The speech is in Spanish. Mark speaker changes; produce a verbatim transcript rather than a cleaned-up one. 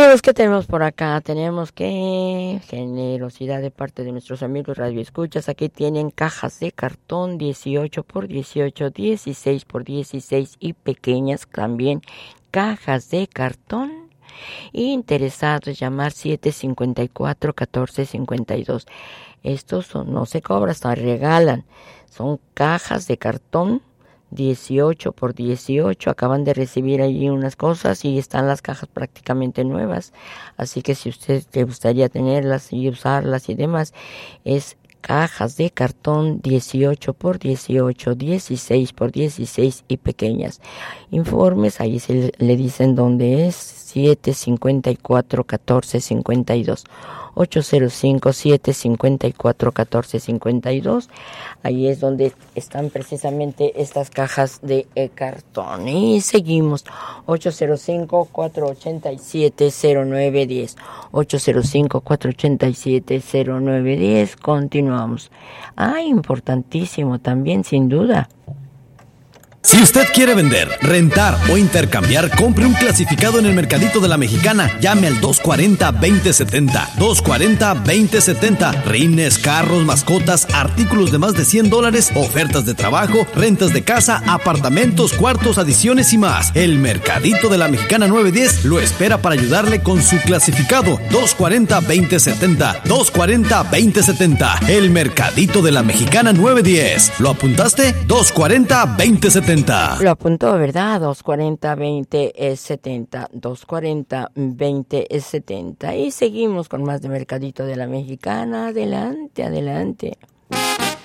Speaker 1: Amigos, ¿qué tenemos por acá? Tenemos que generosidad de parte de nuestros amigos radioescuchas. Aquí tienen cajas de cartón dieciocho por dieciocho, dieciséis por dieciséis y pequeñas también cajas de cartón. Interesados, llamar siete cinco cuatro, uno cuatro cinco dos. Estos son, no se cobran, se regalan. Son cajas de cartón dieciocho por dieciocho, acaban de recibir allí unas cosas y están las cajas prácticamente nuevas, así que si usted le gustaría tenerlas y usarlas y demás, es cajas de cartón dieciocho por dieciocho, dieciséis por dieciséis y pequeñas. Informes, ahí se le dicen dónde es, siete cinco cuatro, uno cuatro cinco dos. ocho cero cinco, siete cinco cuatro, uno cuatro cinco dos. Ahí es donde están precisamente estas cajas de eh, cartón. Y seguimos. ocho cero cinco, cuatro ocho siete, cero nueve uno cero. ocho cero cinco, cuatro ocho siete, cero nueve uno cero. Continuamos. Ah, importantísimo también, sin duda.
Speaker 2: Si usted quiere vender, rentar o intercambiar, compre un clasificado en el Mercadito de la Mexicana. Llame al dos cuarenta, veinte setenta. dos cuarenta, veinte setenta. Rines, carros, mascotas, artículos de más de cien dólares, ofertas de trabajo, rentas de casa, apartamentos, cuartos, adiciones y más. El Mercadito de la Mexicana nueve diez lo espera para ayudarle con su clasificado. dos cuarenta, veinte setenta. dos cuarenta, veinte setenta. El Mercadito de la Mexicana nueve diez. ¿Lo apuntaste? dos cuarenta, veinte setenta.
Speaker 1: Lo apuntó, ¿verdad? dos cuarenta, veinte setenta. dos cuarenta, veinte setenta. Y seguimos con más de Mercadito de la Mexicana. Adelante, adelante.